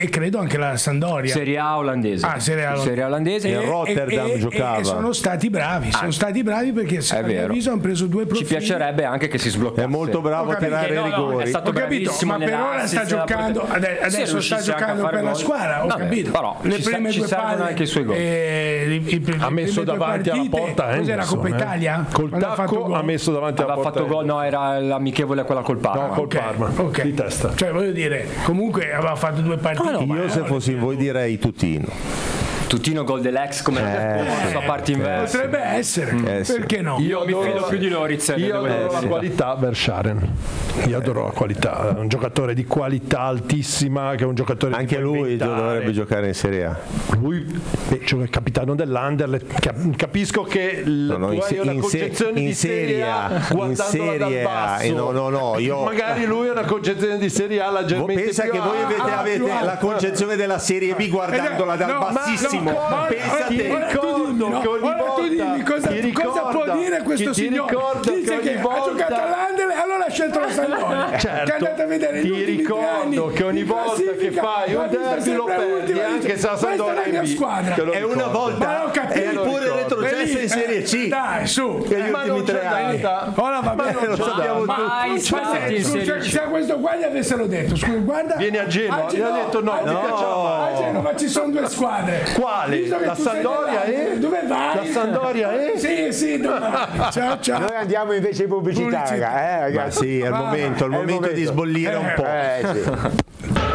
e credo anche la Sampdoria. Serie A olandese. Serie A olandese. E Rotterdam giocava. E sono stati bravi, perché a mio avviso hanno preso due profili. Ci piacerebbe anche che si sbloccasse. È molto bravo a tirare i rigori. È stato bravissimo, ma per ora sta giocando adesso sta giocando per la squadra, ho capito. Però le prime due palle anche i suoi gol. Ha messo davanti alla porta cos'era, Coppa Italia? Col tacco ha messo davanti alla porta. Aveva fatto gol, no, era l'amichevole quella col Parma. No, col Parma, di testa. Cioè voglio dire, comunque aveva fatto due partite. Io se fossi voi direi Tutino gol dell'ex come la parte inversa. Potrebbe essere, perché no? Io mi fido più di Loritz. Io adoro la qualità Verscharen. Io adoro la qualità, è un giocatore di qualità altissima, che è un giocatore anche lui dovrebbe giocare in Serie A. Lui è il capitano dell'Anderlecht. Capisco che tu hai una concezione di Serie A guardandola dal basso. Io magari lui ha una concezione di Serie A leggermente pensa più che voi avete la concezione della Serie B guardandola dal bassissimo. Ti ricordo che ogni volta cosa può dire questo signore? Dice che ha giocato all'Anderlecht, allora ha scelto la Sampdoria. Certo, ti ricordo che ogni volta che fai un derby lo perdi, anche se la Sampdoria è B. È una volta, è pure retrocesso in Serie C. Dai, su. Negli ultimi 3 anni. Ora va bene, lo sappiamo tutti. Se questo qua gli avessero detto, scusa, guarda, vieni a Genova, gli ha detto no, a Genova ci sono due squadre. Quali? La Sampdoria e? Dove vai? La Sampdoria e? Sì, dove vai? Ciao. Noi andiamo invece in pubblicità, ragazzi. Ma sì, è il momento di sbollire un po'.